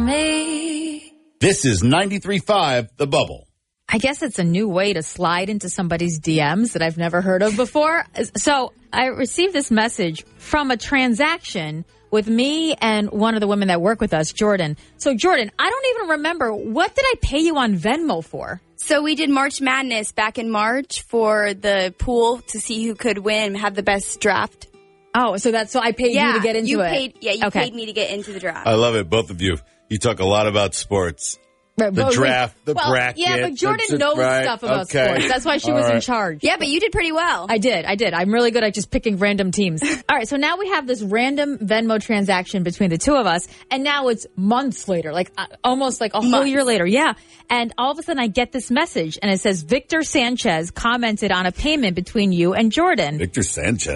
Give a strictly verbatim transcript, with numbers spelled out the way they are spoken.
me. This is ninety-three point five The Bubble. I guess it's a new way to slide into somebody's D Ms that I've never heard of before. So I received this message from a transaction with me and one of the women that work with us, Jordan. So, Jordan, I don't even remember. What did I pay you on Venmo for? So we did March Madness back in March for the pool to see who could win, have the best draft. Oh, so that's so I paid yeah, you to get into you it. Paid, yeah, you okay. paid me to get into the draft. I love it, both of you. You talk a lot about sports. Right, the but, draft, the well, bracket. Yeah, but Jordan the, knows right, stuff about okay. sports. That's why she All was right. in charge. Yeah, but you did pretty well. I did. I did. I'm really good at just picking random teams. All right, so now we have this random Venmo transaction between the two of us, and now it's months later, like uh, almost like a whole months. year later. Yeah. And all of a sudden I get this message, and it says, Victor Sanchez commented on a payment between you and Jordan. Victor Sanchez.